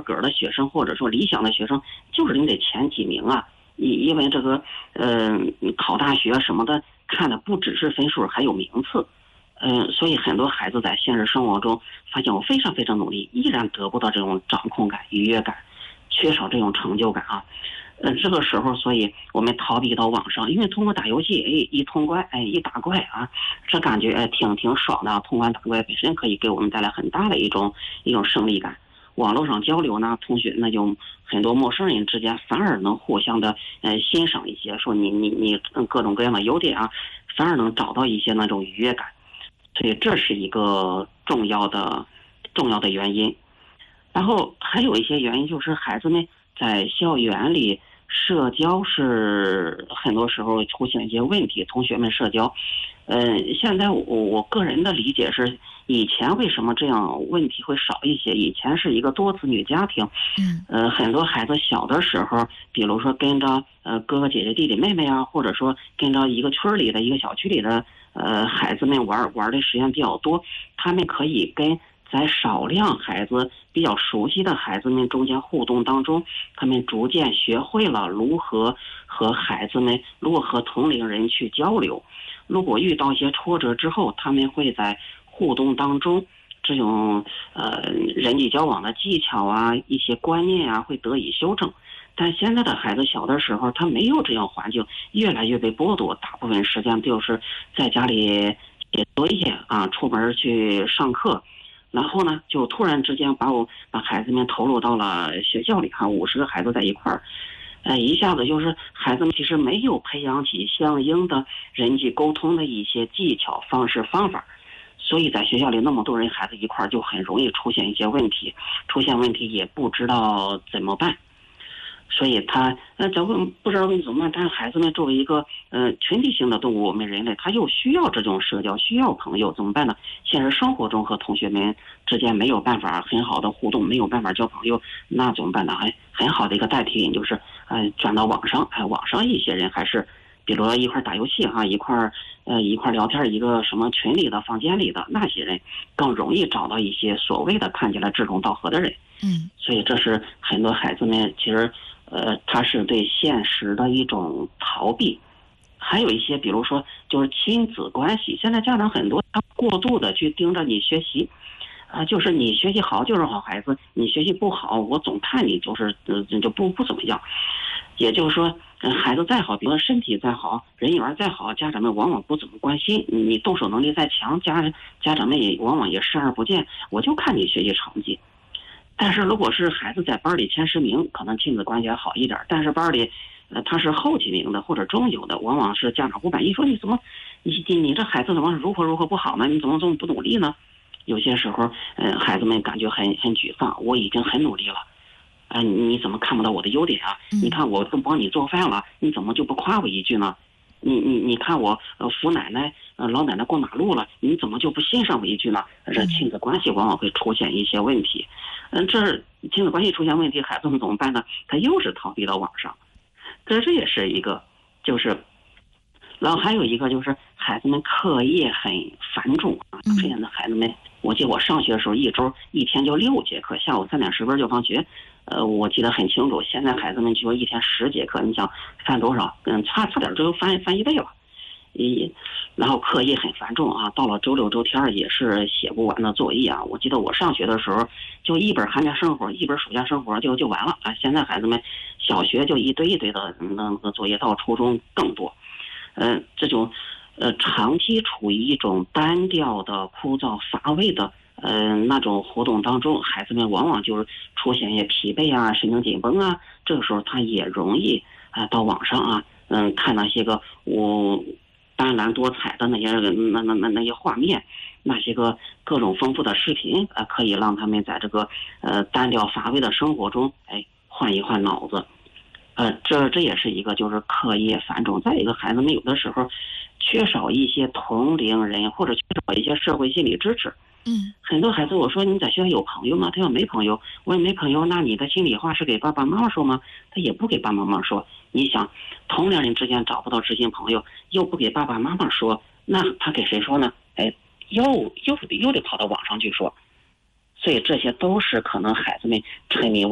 格的学生或者说理想的学生，就是你得前几名啊。因为这个考大学什么的看的不只是分数，还有名次。所以很多孩子在现实生活中发现我非常非常努力，依然得不到这种掌控感、愉悦感，缺少这种成就感啊。这个时候，所以我们逃避到网上，因为通过打游戏，一通关，一打怪啊，这感觉挺爽的啊。通关打怪本身可以给我们带来很大的一种胜利感。网络上交流呢，同学那就很多陌生人之间反而能互相的欣赏一些，说你各种各样的优点啊，反而能找到一些那种愉悦感。所以这是一个重要的原因。然后还有一些原因就是孩子们在校园里社交是很多时候出现一些问题，同学们社交，现在我个人的理解是，以前为什么这样问题会少一些？以前是一个多子女家庭，很多孩子小的时候，比如说跟着哥哥姐姐弟弟妹妹啊，或者说跟着一个村里的一个小区里的孩子们玩的时间比较多，他们可以跟在少量孩子比较熟悉的孩子们中间互动当中，他们逐渐学会了如何和同龄人去交流。如果遇到一些挫折之后，他们会在互动当中这种人际交往的技巧啊，一些观念啊会得以修正。但现在的孩子小的时候，他没有这样环境，越来越被剥夺，大部分时间就是在家里写作业啊，出门去上课。然后呢，就突然之间把孩子们投入到了学校里，50个孩子在一块儿，一下子就是孩子们其实没有培养起相应的人际沟通的一些技巧、方式、方法，所以在学校里那么多人孩子一块儿，就很容易出现一些问题，出现问题也不知道怎么办。所以他不知道怎么办，但是孩子们作为一个群体性的动物，我们人类他又需要这种社交，需要朋友，怎么办呢？现实生活中和同学们之间没有办法很好的互动，没有办法交朋友，那怎么办呢？很好的一个代替就是转到网上，网上一些人还是比如说一块打游戏一块聊天，一个什么群里的房间里的那些人更容易找到一些所谓的看起来志同道合的人。所以这是很多孩子们其实他是对现实的一种逃避。还有一些比如说就是亲子关系，现在家长很多他过度的去盯着你学习就是你学习好就是好孩子，你学习不好我总看你就是就不怎么样。也就是说孩子再好，比如说身体再好，人缘再好，家长们往往不怎么关心你，动手能力再强，家长们也往往也视而不见，我就看你学习成绩。但是如果是孩子在班里前10名，可能亲子关系还好一点，但是班里他是后几名的或者中游的，往往是家长不满意，说你怎么你这孩子怎么如何不好呢？你怎么这么不努力呢？有些时候孩子们感觉很沮丧，我已经很努力了你怎么看不到我的优点啊？你看我都帮你做饭了，你怎么就不夸我一句呢？你看我扶奶奶老奶奶过马路了，你怎么就不欣赏我一句呢？这亲子关系往往会出现一些问题。这亲子关系出现问题，孩子们怎么办呢？他又是逃避到网上，这也是一个就是。然后还有一个就是孩子们课业很繁重这样的孩子们，我记得我上学的时候一天就6节课，下午3点10分就放学。我记得很清楚，现在孩子们就一天10节课，你想翻多少？差点就翻1倍了。然后课业很繁重到了周6周天也是写不完的作业我记得我上学的时候，就一本寒假生活，一本暑假生活就完了现在孩子们小学就一堆的那个作业，到初中更多。这种长期处于一种单调的枯燥乏味的那种活动当中，孩子们往往就是出现一些疲惫神经紧绷这个时候他也容易到网上看那些个斑斓多彩的那些画面，那些个各种丰富的视频可以让他们在这个单调乏味的生活中换一换脑子。这也是一个就是课业繁重，再一个孩子们有的时候缺少一些同龄人，或者缺少一些社会心理支持。很多孩子我说你在学校有朋友吗？他要没朋友，我也没朋友，那你的心里话是给爸爸妈妈说吗？他也不给爸爸妈妈说。你想同龄人之间找不到知心朋友，又不给爸爸妈妈说，那他给谁说呢？又得跑到网上去说。所以这些都是可能孩子们沉迷